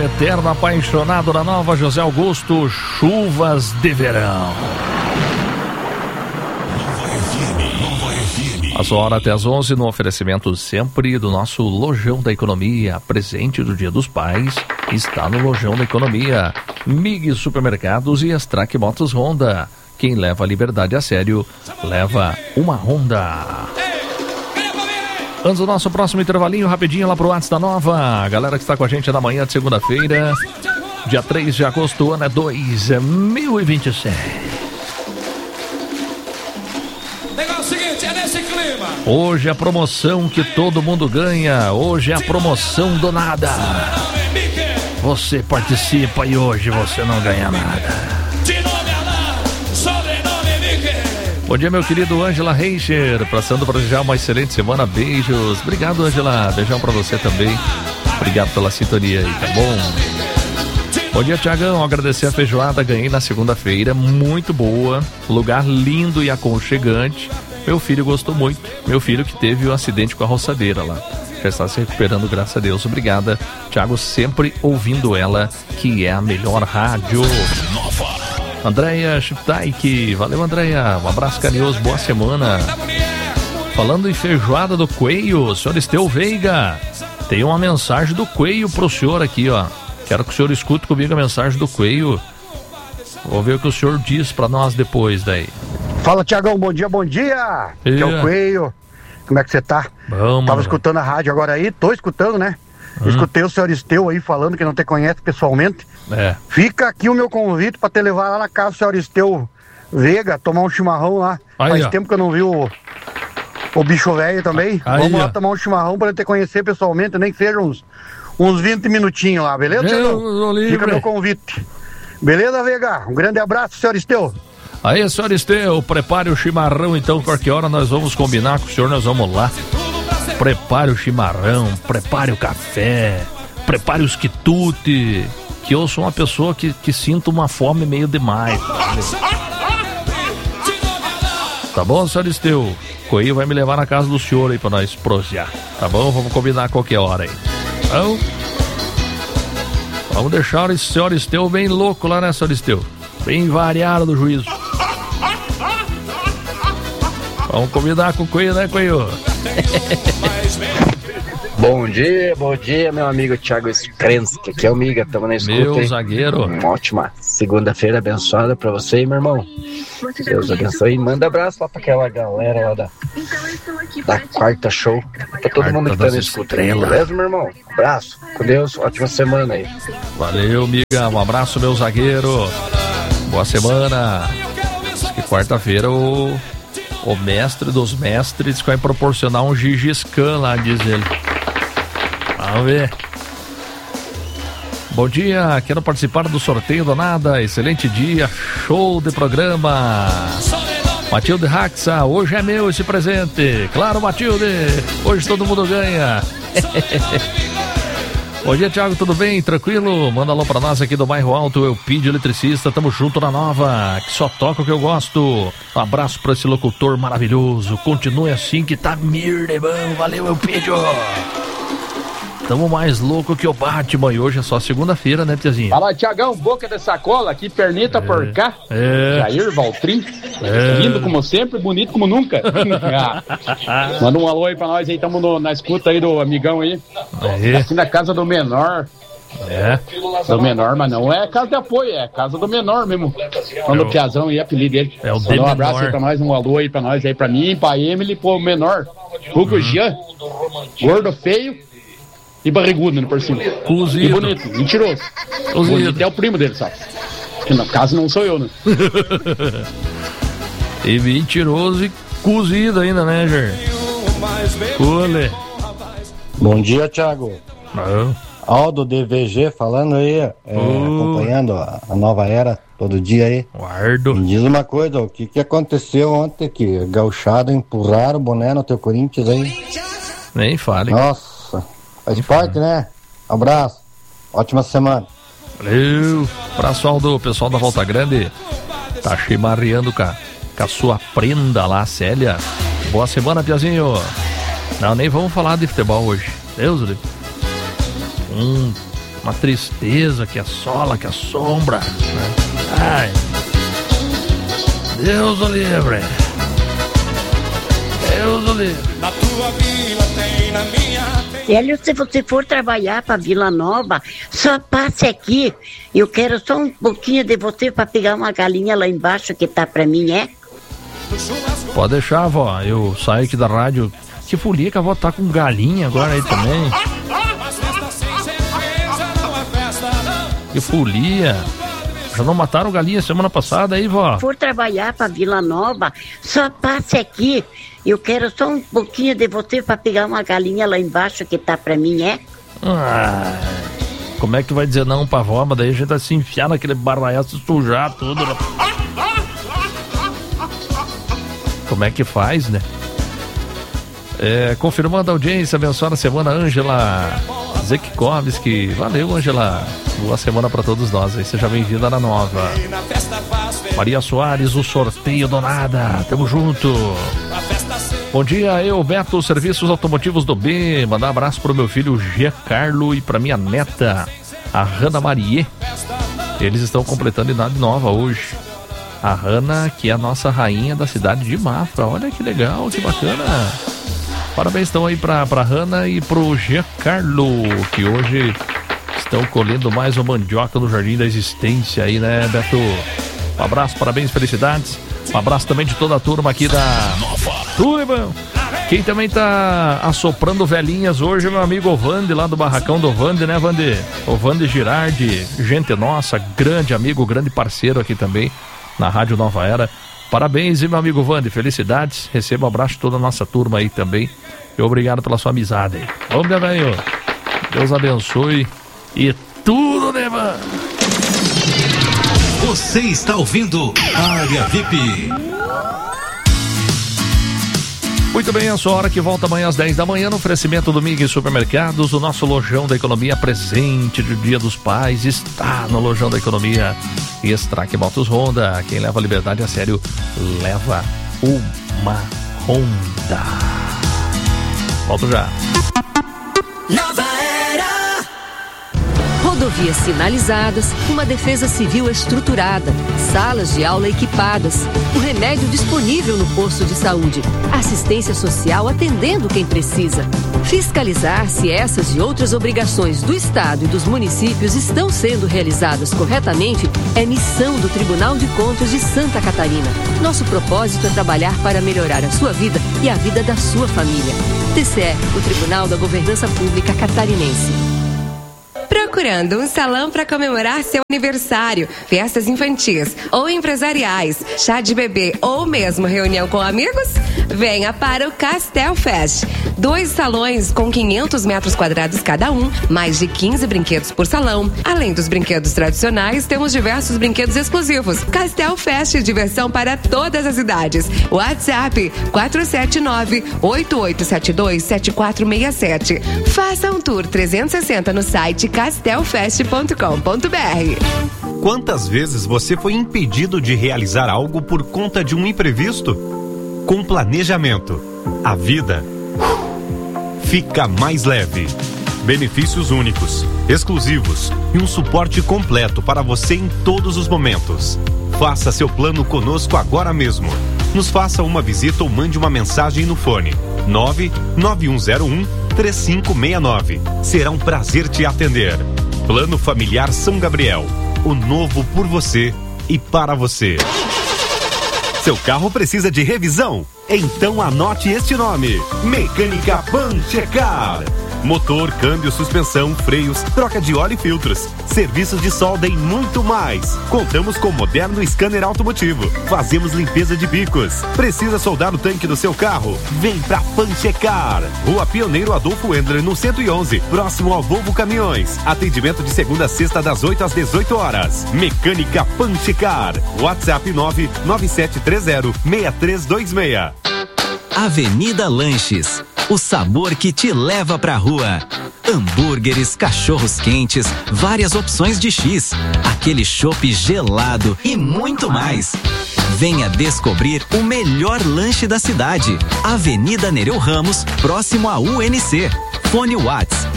eterno apaixonado da Nova José Augusto, chuvas de verão. A sua hora até às 11, no oferecimento sempre do nosso Lojão da Economia. Presente do Dia dos Pais está no Lojão da Economia. MIG Supermercados e Strack Motos Honda. Quem leva a liberdade a sério, leva uma Honda. Antes do nosso próximo intervalinho, rapidinho lá pro WhatsApp da Nova. A galera que está com a gente na manhã de segunda-feira, dia 3 de agosto, o ano é 2026. Negócio seguinte, é nesse clima. Hoje é a promoção que todo mundo ganha. Hoje é a promoção do nada. Você participa e hoje você não ganha nada. Bom dia, meu querido Ângela Reicher, passando para desejar uma excelente semana, beijos. Obrigado, Ângela, beijão para você também. Obrigado pela sintonia aí, tá bom? Bom dia, Tiagão, agradecer a feijoada, ganhei na segunda-feira, muito boa, lugar lindo e aconchegante. Meu filho gostou muito, meu filho que teve um acidente com a roçadeira lá. Já está se recuperando, graças a Deus. Obrigada, Thiago, sempre ouvindo ela, que é a melhor rádio. Andréia Chiptaik, valeu, Andréia, um abraço carinhoso, boa semana. Falando em feijoada do Coelho, senhor Esteu Veiga, tem uma mensagem do Coelho pro senhor aqui, ó. Quero que o senhor escute comigo a mensagem do Coelho. Vou ver o que o senhor diz pra nós depois daí. Fala, Tiagão, bom dia, bom dia. Que é o Coelho. Como é que você tá? Bom, tava escutando a rádio agora aí, tô escutando, né? Escutei o senhor Esteu aí falando que não te conhece pessoalmente. É. Fica aqui o meu convite pra te levar lá na casa do senhor Esteu Veiga, tomar um chimarrão lá. Aí, faz ó. tempo que eu não vi o bicho velho também. Aí, vamos lá ó. tomar um chimarrão pra ele te conhecer pessoalmente, nem que seja uns 20 minutinhos lá, beleza, Tiagão? Fica meu convite. Beleza, Veiga? Um grande abraço, senhor Esteu. Aí, senhor Esteu, prepare o chimarrão então, qualquer hora nós vamos combinar com o senhor, nós vamos lá. Prepare o chimarrão, prepare o café, prepare os quitutes, que eu sou uma pessoa que sinto uma fome meio demais. Tá bom, senhor Esteu? Coelho vai me levar na casa do senhor aí pra nós prosear, tá bom? Vamos combinar a qualquer hora aí. Então, vamos deixar o senhor Esteu bem louco lá, né, senhor Esteu? Bem variado do juízo. Vamos combinar com o Coelho, né, Coelho? Bom dia, meu amigo Thiago Skrensky, aqui é o Miga, tamo na escuta. Meu hein? zagueiro. Uma ótima segunda-feira abençoada pra você, meu irmão. Deus abençoe e manda abraço lá pra aquela galera lá da quarta show, pra todo mundo que tá na escuta. Beleza, meu irmão? Abraço, com Deus, ótima semana aí. Valeu, Miga, um abraço, meu zagueiro. Boa semana. Diz que quarta-feira o mestre dos mestres vai proporcionar um Gengis Khan lá, diz ele. Vamos ver. Bom dia, quero participar do sorteio do nada. Excelente dia, show de programa. Matilde Raxa, hoje é meu esse presente. Claro, Matilde, hoje todo mundo ganha. Bom dia, Thiago, tudo bem? Tranquilo? Manda alô pra nós aqui do Bairro Alto, Eupídio Eletricista, tamo junto na Nova, que só toca o que eu gosto. Um abraço pra esse locutor maravilhoso, continue assim que tá mirde bom, valeu, Eupídio. Tamo mais louco que o Batman, e hoje é só segunda-feira, né, Tiazinha? Fala, Tiagão, boca de sacola, aqui pernita por cá. Jair Valtrim, lindo como sempre, bonito como nunca. Manda um alô aí pra nós aí, tamo na escuta aí do amigão aí. Aqui na casa do menor. Do menor, mas não é casa de apoio, é casa do menor mesmo. Quando o Piazão aí, apelido dele. É o Manda um abraço aí pra nós, um alô aí pra nós aí, pra mim, pra Emily, pro menor. Hugo Jean, gordo, feio e barrigudo, né, por cima. Cozido. E bonito, mentiroso. Bonito é o primo dele, sabe? Que no caso não sou eu, né? E mentiroso e cozido ainda, né, Jair? Cole. Bom dia, Thiago. Aldo DVG falando aí, acompanhando a nova era todo dia aí. Guardo. Me diz uma coisa, o que aconteceu ontem aqui? Gauchado empurraram o boné no teu Corinthians aí. Nem fale. Nossa. Faz parte, né? Abraço. Ótima semana. Valeu. Abraço, Aldo. Pessoal da Volta Grande tá chimarreando com a sua prenda lá, Célia. Boa semana, Piazinho. Não, nem vamos falar de futebol hoje. Deus, uma tristeza que assola, que assombra, né? Ai, Deus o livre. Deus o livre. Na tua vila tem, na minha tem. Célio, se você for trabalhar para Vila Nova, só passe aqui. Eu quero só um pouquinho de você para pegar uma galinha lá embaixo que tá para mim, é? Pode deixar, vó. Eu saio aqui da rádio. Que folia que a vó tá com galinha agora aí também. Que folia. Já não mataram galinha semana passada aí, vó? Se for trabalhar para Vila Nova, só passe aqui. Eu quero só um pouquinho de você para pegar uma galinha lá embaixo que tá para mim, é? Como é que vai dizer não pra vó? Mas daí a gente vai se enfiar naquele barraial, se sujar tudo. Né? Como é que faz, né? Confirmando a audiência, abençoada semana, Ângela Zekkovski. Valeu, Ângela. Boa semana pra todos nós aí. Seja bem-vinda na nova. Maria Soares, o sorteio do nada. Tamo junto. Bom dia, eu, Beto, Serviços Automotivos do B. Mandar um abraço pro meu filho Giancarlo e pra minha neta, a Hanna Marie. Eles estão completando idade nova hoje. A Hanna, que é a nossa rainha da cidade de Mafra. Olha que legal, que bacana. Parabéns estão aí pra Hanna e pro Giancarlo, que hoje estão colhendo mais uma mandioca no Jardim da Existência aí, né, Beto? Um abraço, parabéns, felicidades. Um abraço também de toda a turma aqui da Tudo bom. Quem também tá assoprando velhinhas hoje é meu amigo Ovande, lá do barracão do Ovande, né, Vande? Ovande Girardi, gente nossa, grande amigo, grande parceiro aqui também na Rádio Nova Era. Parabéns, meu amigo Vande, felicidades. Receba um abraço de toda a nossa turma aí também. E obrigado pela sua amizade aí. Vamos, meu velho. Deus abençoe. E tudo, né, mano? Você está ouvindo Área VIP. Muito bem, a sua hora que volta amanhã às 10 da manhã no oferecimento do Mig Supermercados. O nosso Lojão da Economia presente do Dia dos Pais está no Lojão da Economia. Strack Motos Honda. Quem leva a liberdade a sério, leva uma Honda. Volto já. Nova Era. Rodovias sinalizadas, uma defesa civil estruturada, salas de aula equipadas, o remédio disponível no posto de saúde, assistência social atendendo quem precisa. Fiscalizar se essas e outras obrigações do Estado e dos municípios estão sendo realizadas corretamente é missão do Tribunal de Contas de Santa Catarina. Nosso propósito é trabalhar para melhorar a sua vida e a vida da sua família. TCE, o Tribunal da Governança Pública Catarinense. Procurando um salão para comemorar seu aniversário, festas infantis ou empresariais, chá de bebê ou mesmo reunião com amigos? Venha para o Castel Fest. 2 salões com 500 metros quadrados cada um, mais de 15 brinquedos por salão. Além dos brinquedos tradicionais, temos diversos brinquedos exclusivos. Castel Fest, diversão para todas as idades. WhatsApp 479-8872-7467. Faça um tour 360 no site castelfest.com.br. Quantas vezes você foi impedido de realizar algo por conta de um imprevisto? Com planejamento, a vida fica mais leve. Benefícios únicos, exclusivos e um suporte completo para você em todos os momentos. Faça seu plano conosco agora mesmo. Nos faça uma visita ou mande uma mensagem no fone 99101-3569. Será um prazer te atender. Plano Familiar São Gabriel. O novo por você e para você. Seu carro precisa de revisão? Então anote este nome: Mecânica Panchecar. Motor, câmbio, suspensão, freios, troca de óleo e filtros, serviços de solda e muito mais. Contamos com moderno scanner automotivo. Fazemos limpeza de bicos. Precisa soldar o tanque do seu carro? Vem pra Panchecar. Rua Pioneiro Adolfo Endler, no 111, próximo ao Volvo Caminhões. Atendimento de segunda a sexta das 8 às 18 horas. Mecânica Panchecar. WhatsApp 99730-6326. Avenida Lanches. O sabor que te leva pra rua. Hambúrgueres, cachorros quentes, várias opções de X, aquele chopp gelado e muito mais. Venha descobrir o melhor lanche da cidade. Avenida Nereu Ramos, próximo à UNC. Fone WhatsApp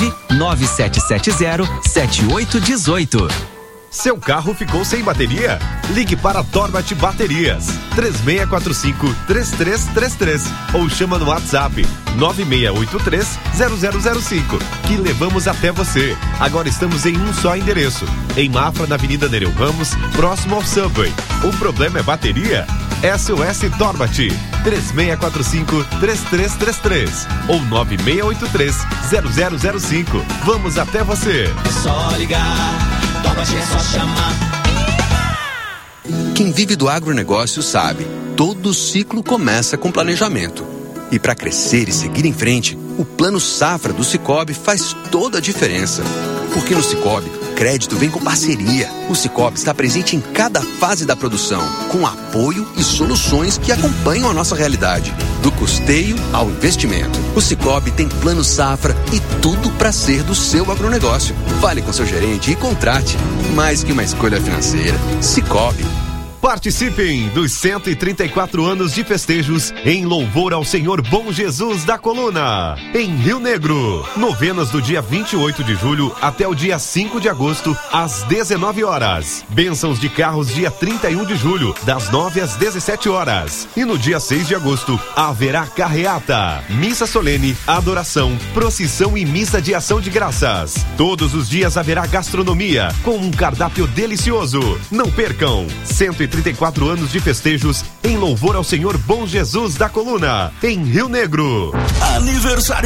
99770-7818. Seu carro ficou sem bateria? Ligue para Torbat Baterias 3645-3333 ou chama no WhatsApp 9683-0005 que levamos até você. Agora estamos em um só endereço, em Mafra, na Avenida Nereu Ramos, próximo ao Subway. O problema é bateria? SOS Torbat 3645-3333 ou 9683-0005. Vamos até você. É só ligar, Torbat é só chamar. Quem vive do agronegócio sabe, todo ciclo começa com planejamento. E para crescer e seguir em frente, o Plano Safra do Sicoob faz toda a diferença. Porque no Sicoob, crédito vem com parceria. O Sicoob está presente em cada fase da produção, com apoio e soluções que acompanham a nossa realidade, do custeio ao investimento. O Sicoob tem Plano Safra e tudo para ser do seu agronegócio. Fale com seu gerente e contrate. Mais que uma escolha financeira, Sicoob. Participem dos 134 anos de festejos em louvor ao Senhor Bom Jesus da Coluna, em Rio Negro. Novenas do dia 28 de julho até o dia 5 de agosto, às 19 horas. Bênçãos de carros dia 31 de julho, das 9 às 17 horas. E no dia 6 de agosto, haverá carreata, missa solene, adoração, procissão e missa de ação de graças. Todos os dias haverá gastronomia, com um cardápio delicioso. Não percam! 134 anos de festejos em louvor ao Senhor Bom Jesus da Coluna, em Rio Negro. Aniversário